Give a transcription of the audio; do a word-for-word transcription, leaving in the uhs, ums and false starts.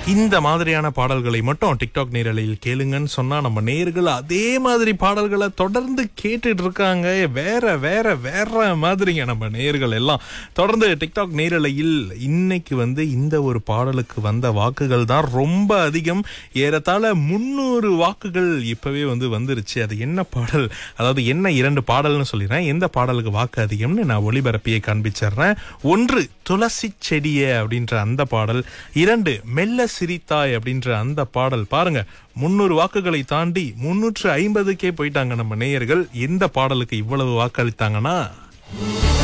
இந்த மாதிரியான பாடல்களை மட்டும் டிக்டாக் நேரலையில் கேளுங்கன்னு சொன்னா நம்ம நேயர்கள் அதே மாதிரி பாடல்களை தொடர்ந்து கேட்டுட்டு இருக்காங்க. வேற வேற வேற மாதிரிங்க நம்ம நேயர்கள் எல்லாம் தொடர்ந்து டிக்டாக் நேரலையில். இன்னைக்கு வந்து இந்த ஒரு பாடலுக்கு வந்த வாக்குகள் தான் ரொம்ப அதிகம். ஏறத்தாழ முன்னூறு வாக்குகள் இப்பவே வந்து வந்துருச்சு. அது என்ன பாடல், அதாவது என்ன இரண்டு பாடல்னு சொல்லிடுறேன். எந்த பாடலுக்கு வாக்கு அதிகம்னு நான் ஒளிபரப்பியை காண்பிச்சிடுறேன். ஒன்று துளசி செடிய அப்படின்ற அந்த பாடல், இரண்டு மெல்ல சிரித்தாய் அப்படின்ற அந்த பாடல். பாருங்க, முன்னூறு வாக்குகளை தாண்டி முன்னூற்று ஐம்பதுக்கே போயிட்டாங்க நம்ம நேயர்கள். எந்த பாடலுக்கு இவ்வளவு வாக்களித்தாங்கன்னா